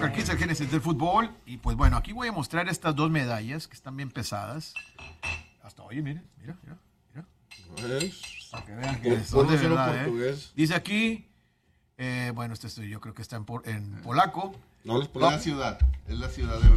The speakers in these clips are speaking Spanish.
Soccer Kids, el génesis del fútbol. Y pues bueno, aquí voy a mostrar estas dos medallas que están bien pesadas. Hasta oye, miren, mira. Para que vean que son de verdad, Dice aquí, bueno, yo creo que está en polaco. No, es la ciudad. Es la ciudad de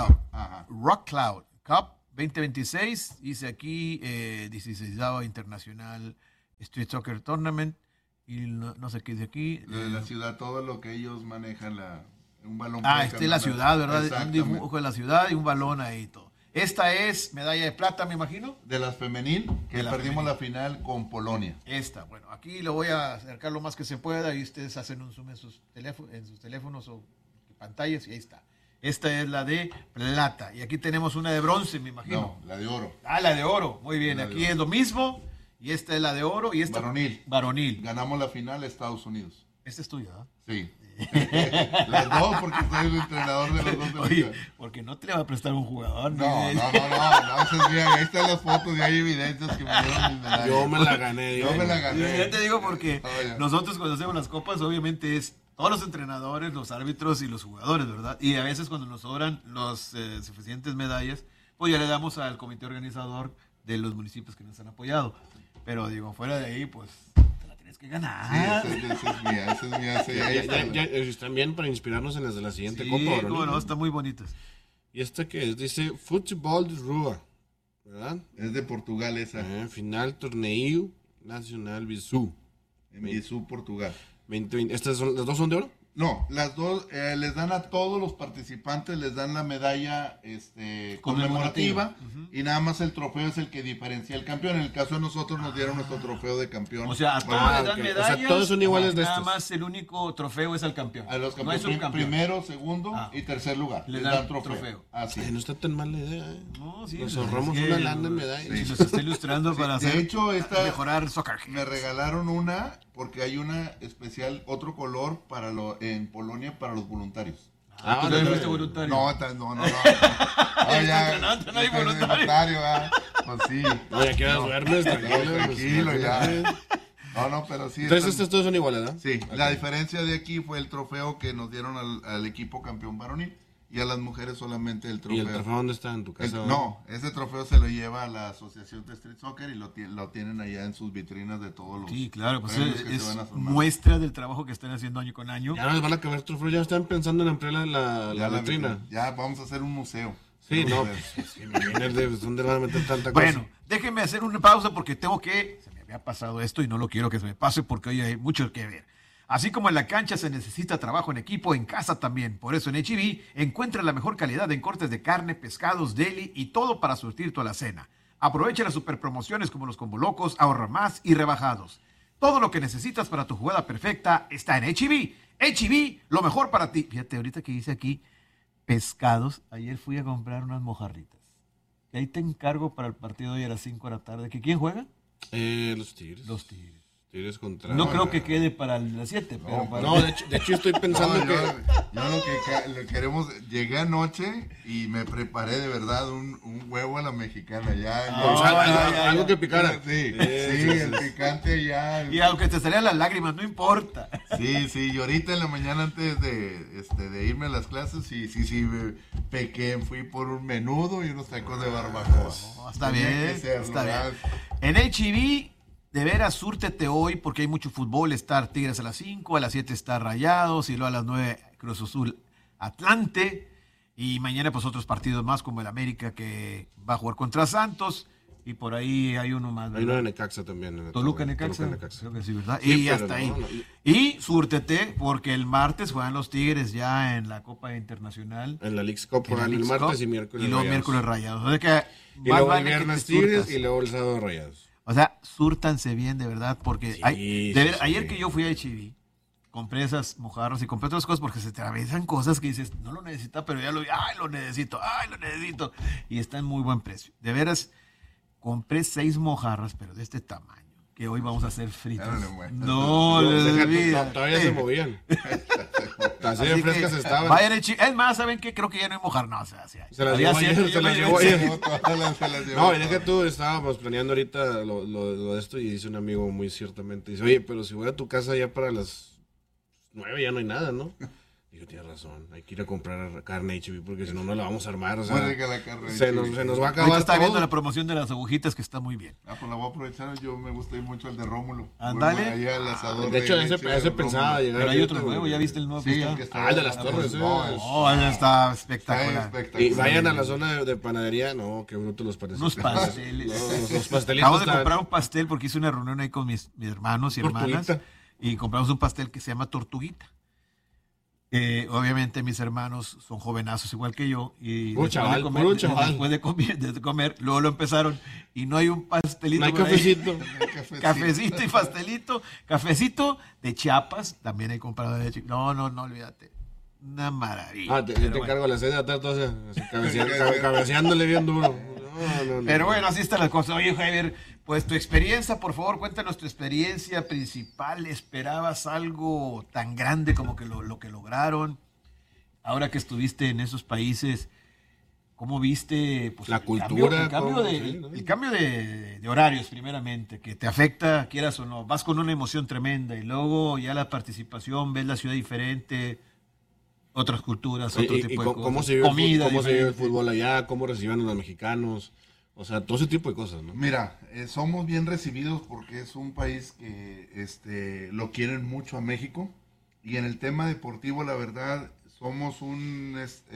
Rock Cloud Cup 2026. Dice aquí, 16avo Internacional Street Soccer Tournament. Y no sé qué dice aquí. La ciudad, todo lo que ellos manejan, un balón. Esta es la ciudad, ¿verdad? Un dibujo de la ciudad y un balón ahí y todo. Esta es medalla de plata, me imagino. De las femenil, que perdimos la final con Polonia. Esta, bueno, aquí lo voy a acercar lo más que se pueda y ustedes hacen un zoom en sus teléfonos o pantallas y ahí está. Esta es la de plata y aquí tenemos una de bronce, me imagino. No, la de oro. La de oro, muy bien. Aquí es lo mismo y esta es la de oro y esta varonil. Ganamos la final Estados Unidos. Esta es tuya, ¿no? Sí. Las dos, porque soy el entrenador de los dos. Oye, porque no te le va a prestar un jugador. No, esa es mía. Ahí están las fotos y hay evidencias que me dieron mis medallas. Yo me la gané. Ya te digo porque nosotros cuando hacemos las copas, obviamente es todos los entrenadores, los árbitros y los jugadores, ¿verdad? Y a veces cuando nos sobran los suficientes medallas, pues ya le damos al comité organizador de los municipios que nos han apoyado. Pero digo, fuera de ahí, pues tienes que ganar. Sí, esa es mía. Ya están bien para inspirarnos en las de la siguiente copa. Sí, bueno, están muy bonitas. ¿Y esta qué es? Dice Fútbol de Rua, ¿verdad? Es de Portugal esa. Final Torneio Nacional Visú. En Visú, Portugal. 2020. ¿Las dos son de oro? No, las dos les dan a todos los participantes, les dan la medalla conmemorativa y nada más el trofeo es el que diferencia el campeón. En el caso de nosotros nos dieron nuestro trofeo de campeón. O sea, a todos les dan medallas. O sea, todos son iguales de estos. Nada más el único trofeo es al campeón. A los campeones, primero, segundo y tercer lugar. Les dan trofeo. Así. No está tan mal la idea, No, sí. Nos ahorramos una lana en medallas. Sí. Nos está ilustrando para mejorar soccer. Me regalaron una porque hay una especial, otro color en Polonia para los voluntarios. ¿Tú también fuiste voluntario? No. No hay voluntario. Pues sí. No, ya quedas duermes, tranquilo, ya. No, pero sí. Entonces estos todos son iguales, ¿no? Sí, okay. La diferencia de aquí fue el trofeo que nos dieron al equipo campeón varonil. Y a las mujeres solamente el trofeo. ¿Y el trofeo dónde está? ¿En tu casa? Ese trofeo se lo lleva a la Asociación de Street Soccer y lo tienen allá en sus vitrinas de todos los. Sí, claro, pues es muestra del trabajo que están haciendo año con año. Ya no les van a acabar el trofeo, ya están pensando en ampliar la vitrina. Ya vamos a hacer un museo. Sí, no, ¿dónde van a meter tanta cosa? Bueno, déjenme hacer una pausa porque se me había pasado esto y no lo quiero que se me pase porque hoy hay mucho que ver. Así como en la cancha se necesita trabajo en equipo, en casa también. Por eso en H-E-B encuentra la mejor calidad en cortes de carne, pescados, deli y todo para surtir tu alacena. Aprovecha las super promociones como los combo locos, ahorra más y rebajados. Todo lo que necesitas para tu jugada perfecta está en H-E-B. H-E-B, lo mejor para ti. Fíjate, ahorita que dice aquí pescados, ayer fui a comprar unas mojarritas. Y ahí te encargo para el partido de hoy a las 5 de la tarde. ¿Quién juega? Los Tigres. Los Tigres. No creo que quede para las 7. No, de hecho estoy pensando que... Yo lo queremos... Llegué anoche y me preparé de verdad un huevo a la mexicana. Algo que picara. Sí, el picante ya. Y aunque te salían las lágrimas, no importa. Sí, y ahorita en la mañana antes de irme a las clases, sí, pequé. Fui por un menudo y unos tacos de barbacoa. Está bien. En H-E-B... De veras, súrtete hoy porque hay mucho fútbol. Está Tigres a las 5, a las 7 está Rayados y luego a las 9 Cruz Azul Atlante. Y mañana pues otros partidos más como el América que va a jugar contra Santos. Y por ahí hay uno más. Hay uno de Necaxa también. Toluca Necaxa. Creo que sí, ¿verdad? Sí, y hasta ahí. Y súrtete porque el martes juegan los Tigres ya en la Copa Internacional. En la Leagues Cup juegan el martes y miércoles. Y luego miércoles Rayados. O sea que y luego el viernes Tigres y luego el sábado Rayados. O sea, súrtanse bien, de verdad, porque ayer que yo fui a H-E-B, compré esas mojarras y compré otras cosas porque se te atravesan cosas que dices, no lo necesitas, pero ya lo necesito. Y está en muy buen precio. De veras, compré 6 mojarras, pero de este tamaño, que hoy vamos a hacer fritas. Todavía se movían. Así de frescas estaban. Vayan es más, ¿saben qué? Creo que ya no hay mojar, no, o sea, se las llevó ayer. No, y deja tú, estábamos planeando ahorita lo de esto y dice un amigo muy ciertamente, dice, oye, pero si voy a tu casa ya para las 9 ya no hay nada, ¿no? Y tienes razón. Hay que ir a comprar carne H-B porque si no, no la vamos a armar. O sea, Muy rica la carne se nos va a acabar. Ahorita está viendo todo. la promoción de las agujitas que está muy bien. Pues la voy a aprovechar. Yo me gusta mucho el de Rómulo. Ándale. Ahí al asador De hecho, leche ese de pensaba Rómulo. llegar. Pero hay ahorita, otro nuevo, güey. ¿ya viste el nuevo Sí, que el está? que está. El de las torres, Oh, ese está espectacular. espectacular. Y vayan a la zona de panadería. No, qué bruto los pasteles. Unos pasteles. Los pastelitos. Acabo de están- comprar un pastel porque hice una reunión ahí con mis hermanos y hermanas. Tortuguita. Y compramos un pastel que se llama Tortuguita. Obviamente mis hermanos son jovenazos igual que yo. Y Puro chaval, puro chaval. después de comer, luego lo empezaron. Y no hay un pastelito. No hay por ahí. cafecito. Cafecito y pastelito. Cafecito de Chiapas. También he comprado de Chiapas. No, olvídate. Una maravilla. Yo te Pero bueno. encargo a las 6 de la tarde, así, cabeceándole bien duro. No. Pero bueno, así están las cosas. Oye, Javier, pues tu experiencia, por favor, cuéntanos tu experiencia principal. ¿Esperabas algo tan grande como que lo que lograron? Ahora que estuviste en esos países, ¿cómo viste pues, La el cultura, el cambio de horarios, primeramente, que te afecta, quieras o no? Vas con una emoción tremenda y luego ya la participación, ves la ciudad diferente, otras culturas, otro tipo de cosas. ¿Cómo se vive Comida cómo se vive el diferente. fútbol allá? ¿Cómo reciben a los mexicanos? O sea, todo ese tipo de cosas, ¿no? Mira, somos bien recibidos porque es un país que lo quieren mucho a México. Y en el tema deportivo, la verdad, somos un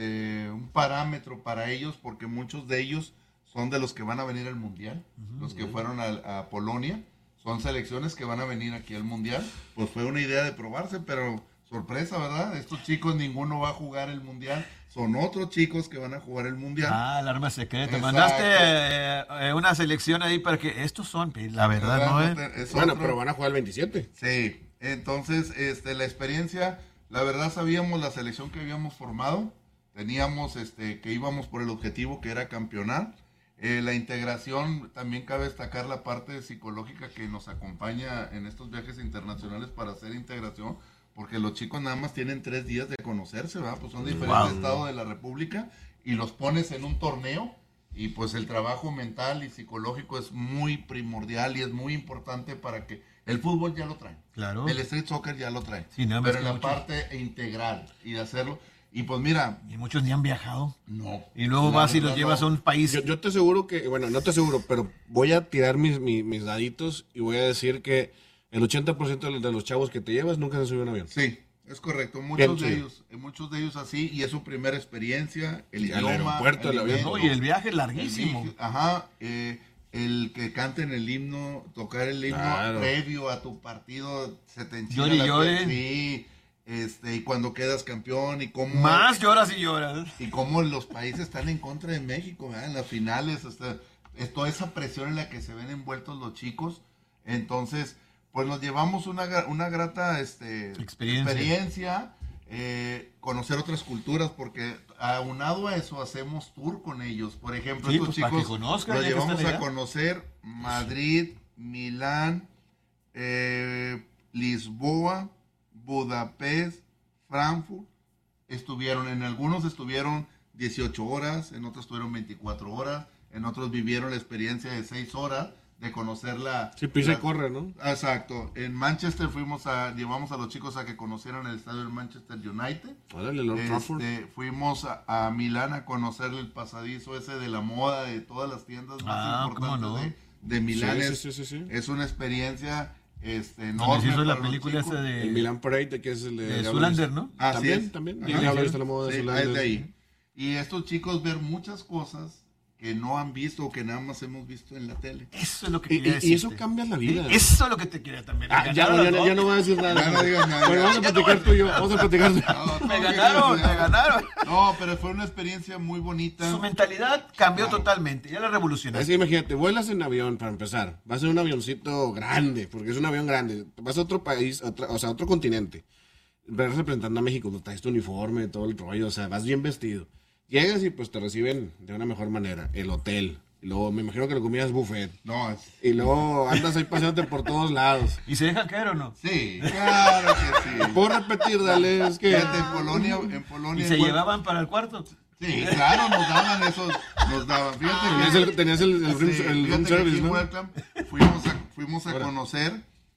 parámetro para ellos porque muchos de ellos son de los que van a venir al Mundial, los que fueron a Polonia. Son selecciones que van a venir aquí al Mundial. Pues fue una idea de probarse, pero sorpresa, ¿verdad? Estos chicos, ninguno va a jugar el Mundial. Son otros chicos que van a jugar el Mundial. El arma secreta. Exacto. Mandaste una selección ahí para que estos son, la verdad, ¿no? Es Bueno, otro. pero van a jugar el 27. Sí, entonces la experiencia, la verdad sabíamos la selección que habíamos formado, teníamos que íbamos por el objetivo que era campeonar. La integración, también cabe destacar la parte psicológica que nos acompaña en estos viajes internacionales para hacer integración, porque los chicos nada más tienen 3 días de conocerse, ¿verdad? Pues son de diferentes estados de la República y los pones en un torneo y pues el trabajo mental y psicológico es muy primordial y es muy importante para que el fútbol ya lo trae. Claro. El street soccer ya lo trae. Sí, nada más pero que en la muchos- parte integral y de hacerlo. Y pues mira, Y muchos ni han viajado. no. Y luego La vas y los verdad, llevas a no. un país. Yo te aseguro que, bueno, no te aseguro, pero voy a tirar mis daditos y voy a decir que el 80% de los chavos que te llevas nunca se han subido a un avión. Sí, es correcto. Bien, Muchos de ellos así, y es su primera experiencia, el Sí, al idioma, aeropuerto, el avión. No, y el viaje es larguísimo. El que canten el himno, tocar el himno Claro. previo a tu partido, se te enchina Llore y la llore. piel. Sí, y cuando quedas campeón y cómo Más lloras y lloras. y cómo los países están en contra de México, ¿verdad? En las finales, es toda esa presión en la que se ven envueltos los chicos. Entonces, pues nos llevamos una grata experiencia, conocer otras culturas, porque aunado a eso hacemos tour con ellos. Por ejemplo, Sí, estos pues, para que chicos conozcan, los ya que llevamos están a allá. conocer Madrid, Milán, Lisboa, Budapest, Frankfurt. En algunos estuvieron 18 horas, en otros estuvieron 24 horas, en otros vivieron la experiencia de 6 horas de conocer la... Sí, pisa y la- corre, ¿no? Exacto. En Manchester llevamos a los chicos a que conocieran el estadio del Manchester United. Órale, Lord Trafford. Fuimos a Milán a conocer el pasadizo ese de la moda de todas las tiendas más ¿cómo no? importantes de Milán. Sí. Es una experiencia Donde enorme. se hizo la para los película chicos. esa El de Milan Parade, que es el de Zoolander, ¿no? Así También, es. también. Ajá. Y le habla de la moda de Sí, Zoolander. es de ahí. Y estos chicos ver muchas cosas que no han visto o que nada más hemos visto en la tele. Eso es lo que Y, quería y eso decirte. cambia la vida. Eso es lo que te quería también. Ah, ya no voy a decir nada. Ya no digas nada. Bueno, vamos a platicar tú y yo. Vamos a platicar. Me ganaron. No, pero fue una experiencia muy bonita. Su mentalidad cambió totalmente. Ya la revolucionó. Así imagínate, vuelas en avión para empezar. Vas en un avioncito grande, porque es un avión grande. Vas a otro país, o sea, a otro continente. Vas representando a México, te traes tu uniforme, todo el rollo, o sea, vas bien vestido. Llegas y pues te reciben de una mejor manera. El hotel. Y luego me imagino que la comida es buffet. No, Y luego andas ahí paseándote por todos lados. ¿Y se dejan caer o no? sí, claro que sí. Puedo repetir, dale, es que... Fíjate, en ¿Y Polonia. se bueno, llevaban para el cuarto? Sí, claro, nos daban esos, nos daban. Tenías el room Sí, el room fíjate que service, aquí en ¿no? Welcome fuimos a conocer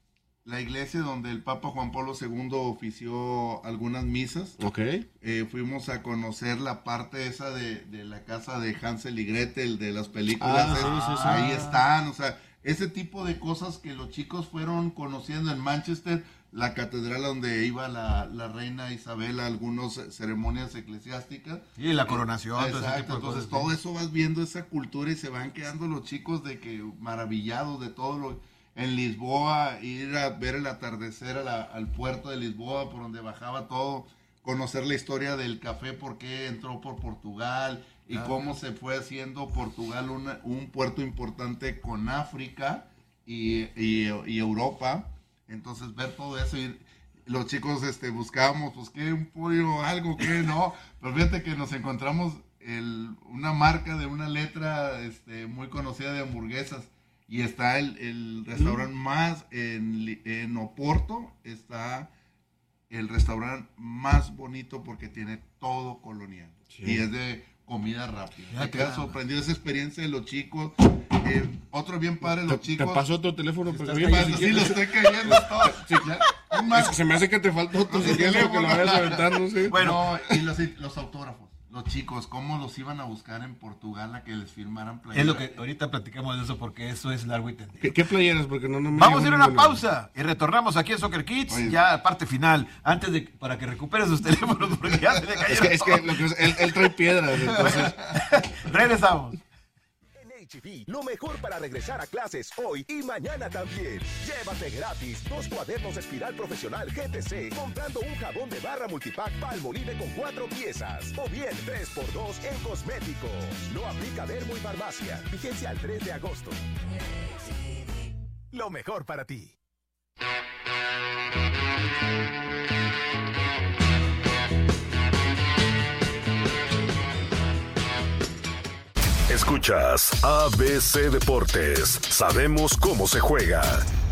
la iglesia donde el Papa Juan Pablo II ofició algunas misas. Ok. Fuimos a conocer la parte esa de la casa de Hansel y Gretel, de las películas. Sí. Ahí están, o sea, ese tipo de cosas que los chicos fueron conociendo en Manchester, la catedral donde iba la reina Isabel a algunas ceremonias eclesiásticas. Y la coronación. Exacto, entonces todo eso vas viendo esa cultura y se van quedando los chicos de que maravillados de todo lo... En Lisboa, ir a ver el atardecer al puerto de Lisboa, por donde bajaba todo, conocer la historia del café, por qué entró por Portugal y cómo se fue haciendo Portugal un puerto importante con África y Europa. Entonces ver todo eso y los chicos buscábamos, pues qué, un pollo, algo que no, pero fíjate que nos encontramos una marca de una letra muy conocida de hamburguesas. Y está el restaurante más en Oporto, está el restaurante más bonito porque tiene todo colonial. Sí. Y es de comida rápida. Me queda sorprendido esa experiencia de los chicos. Otro bien padre, los chicos. Te pasó otro teléfono, pero sí, lo estoy cayendo todo. Sí, se me hace que te falta otro teléfono que lo vayas a aventar, no sé. Bueno, y los autógrafos. Los chicos, cómo los iban a buscar en Portugal a que les firmaran playeras. Es lo que ahorita platicamos de eso porque eso es largo y tendido. ¿Qué playeras? Porque no me vamos a ir a una pausa y retornamos aquí en Soccer Kids. Oye, ya parte final, para que recupere sus teléfonos porque ya se le cayeron. Es que él trae piedras, entonces. Regresamos. HB, lo mejor para regresar a clases hoy y mañana también. Llévate gratis 2 cuadernos Espiral Profesional GTC comprando un jabón de barra multipack Palmolive con 4 piezas. O bien 3x2 en cosméticos. No aplica Dermo y Farmacia. Vigencia al 3 de agosto. Lo mejor para ti. Escuchas ABC Deportes. Sabemos cómo se juega.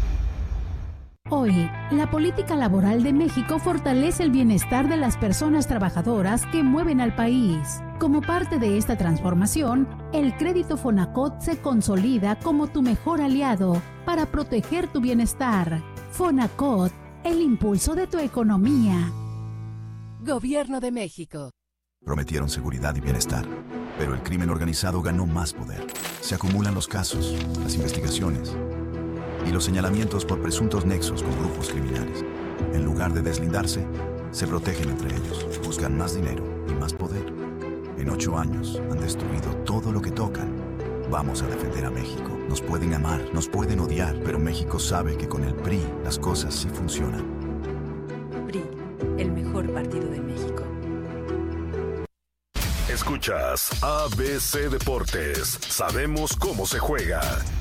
Hoy, la política laboral de México fortalece el bienestar de las personas trabajadoras que mueven al país. Como parte de esta transformación, el crédito Fonacot se consolida como tu mejor aliado para proteger tu bienestar. Fonacot, el impulso de tu economía. Gobierno de México. Prometieron seguridad y bienestar, pero el crimen organizado ganó más poder. Se acumulan los casos, las investigaciones y los señalamientos por presuntos nexos con grupos criminales. En lugar de deslindarse, se protegen entre ellos, buscan más dinero y más poder. En 8 años han destruido todo lo que tocan. Vamos a defender a México. Nos pueden amar, nos pueden odiar, pero México sabe que con el PRI las cosas sí funcionan. PRI, el mejor partido de México. Escuchas ABC Deportes. Sabemos cómo se juega.